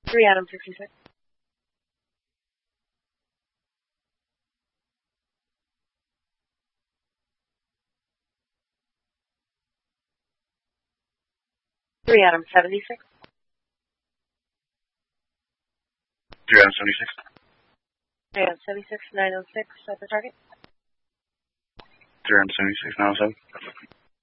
3 Adam 66. Three Adam 76. 3 Adam 76. 3 Adam 76, 906 at the target. 3 Adam 76, 907.